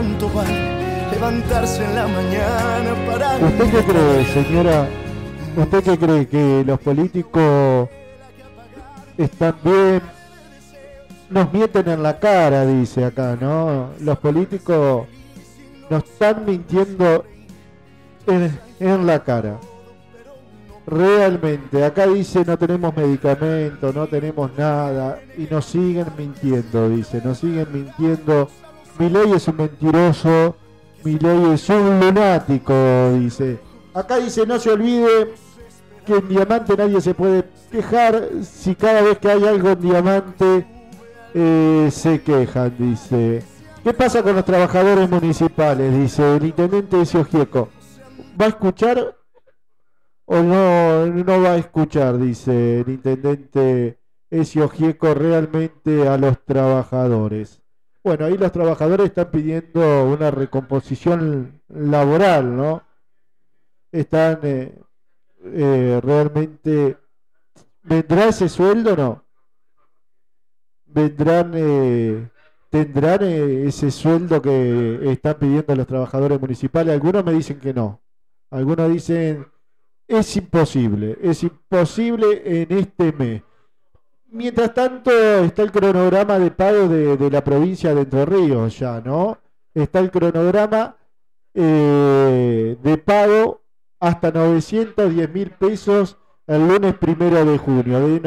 cuánto vale levantarse en la mañana para... ¿Usted qué cree, señora? ¿Usted qué cree? ¿Que los políticos están bien? Nos mienten en la cara, dice acá, ¿no? Los políticos nos están mintiendo en la cara. Realmente, acá dice no tenemos medicamentos, no tenemos nada, y nos siguen mintiendo, dice, nos siguen mintiendo. Milei es un mentiroso, Milei es un lunático, dice. Acá dice no se olvide que en Diamante nadie se puede quejar, si cada vez que hay algo en Diamante se quejan, dice. ¿Qué pasa con los trabajadores municipales? Dice el intendente de Siogieco. ¿Va a escuchar o no va a escuchar? Dice el intendente Ezio Gieco realmente a los trabajadores. Bueno, ahí los trabajadores están pidiendo una recomposición laboral, ¿no? Están realmente... ¿Vendrá ese sueldo o no? ¿Tendrán ese sueldo que están pidiendo los trabajadores municipales? Algunos me dicen que no. Algunos dicen es imposible en este mes. Mientras tanto está el cronograma de pago de la provincia de Entre Ríos ya, ¿no? Está el cronograma de pago hasta 910.000 pesos el lunes 1 de junio, de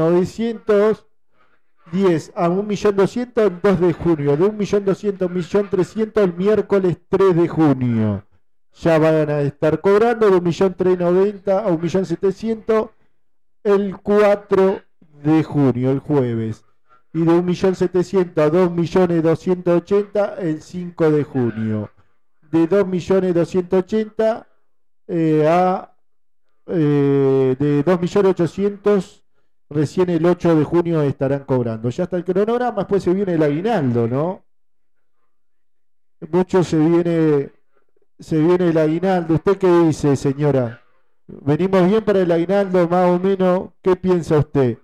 910 a 1.200.000 el 2 de junio, de 1.200.000 a 1.300.000 el miércoles 3 de junio. Ya van a estar cobrando de 1.390.000 a 1.700.000 el 4 de junio, el jueves. Y de 1.700.000 a 2.280.000 el 5 de junio. De 2.280.000 de 2.800.000 recién el 8 de junio estarán cobrando. Ya está el cronograma, después se viene el aguinaldo, ¿no? Mucho se viene el aguinaldo. ¿Usted qué dice, señora? ¿Venimos bien para el aguinaldo, más o menos? ¿Qué piensa usted?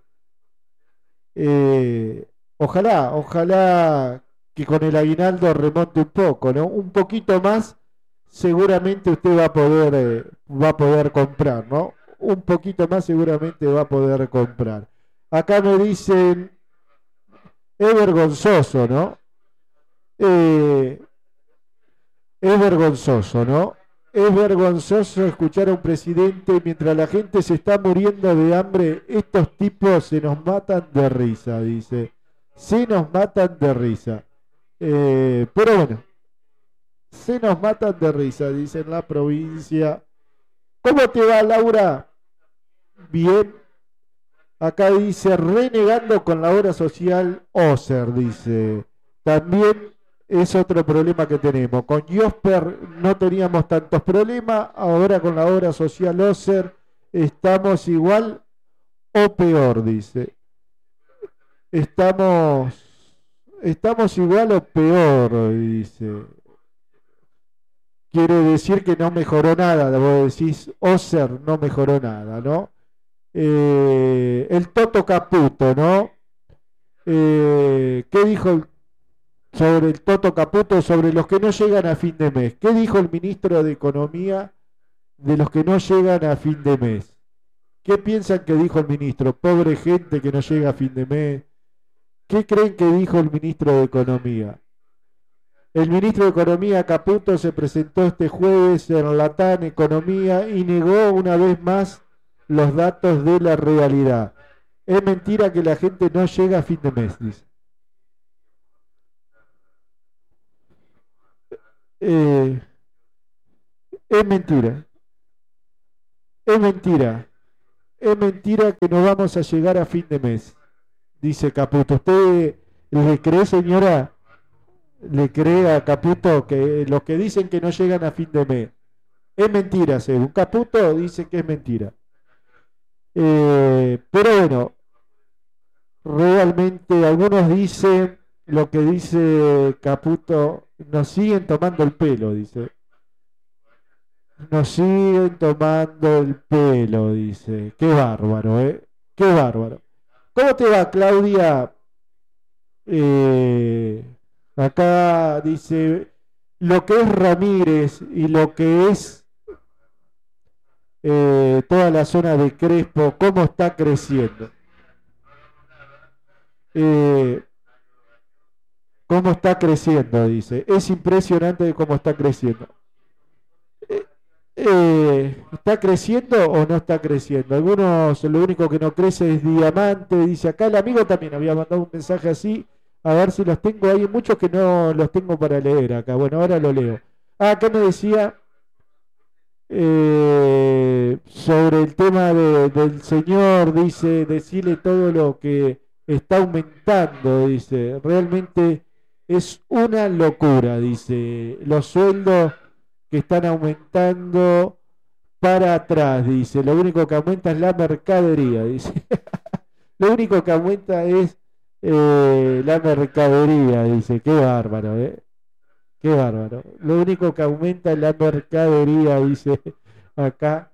Ojalá que con el aguinaldo remonte un poco, ¿no? Un poquito más, seguramente usted va a poder comprar, ¿no? Un poquito más seguramente va a poder comprar. Acá me dicen, es vergonzoso, ¿no? Es vergonzoso, ¿no? Es vergonzoso escuchar a un presidente mientras la gente se está muriendo de hambre. Estos tipos se nos matan de risa, dice. Se nos matan de risa. Pero bueno, se nos matan de risa, dice en la provincia. ¿Cómo te va, Laura? Bien. Acá dice, renegando con la obra social Oser, dice. También es otro problema que tenemos. Con Josper no teníamos tantos problemas, ahora con la obra social Oser estamos igual o peor, dice. Estamos igual o peor, dice. Quiere decir que no mejoró nada, vos decís, Oser no mejoró nada, ¿no? El Toto Caputo, ¿no? ¿Qué dijo sobre el Toto Caputo, sobre los que no llegan a fin de mes? ¿Qué dijo el ministro de Economía de los que no llegan a fin de mes? ¿Qué piensan que dijo el ministro? Pobre gente que no llega a fin de mes. ¿Qué creen que dijo el ministro de Economía? El ministro de Economía, Caputo, se presentó este jueves en Latam Economía y negó una vez más los datos de la realidad. Es mentira que la gente no llega a fin de mes, dice. Es mentira. Es mentira. Es mentira que no vamos a llegar a fin de mes, dice Caputo. ¿Usted le cree, señora? ¿Le cree a Caputo que los que dicen que no llegan a fin de mes? Es mentira, según Caputo dice que es mentira. Pero bueno, realmente algunos dicen lo que dice Caputo, nos siguen tomando el pelo, dice. Nos siguen tomando el pelo, dice. Qué bárbaro, ¿eh? Qué bárbaro. ¿Cómo te va, Claudia? Acá dice, lo que es Ramírez y lo que es toda la zona de Crespo, cómo está creciendo. Cómo está creciendo, dice. Es impresionante cómo está creciendo. ¿Está creciendo o no está creciendo? Algunos, lo único que no crece es Diamante, dice acá. El amigo también había mandado un mensaje así. A ver si los tengo. Hay muchos que no los tengo para leer acá. Bueno, ahora lo leo. Acá me decía sobre el tema del señor, dice, decirle todo lo que está aumentando, dice. Realmente es una locura, dice. Los sueldos que están aumentando para atrás, dice. Lo único que aumenta es la mercadería, dice. Lo único que aumenta es la mercadería, dice. Qué bárbaro, ¿eh? Qué bárbaro. Lo único que aumenta es la mercadería, dice acá.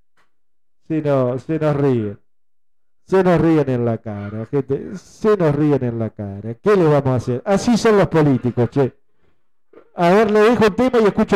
Se nos ríen. Se nos ríen en la cara, gente. Se nos ríen en la cara. ¿Qué le vamos a hacer? Así son los políticos, che. A ver, le dejo un tema y escucho.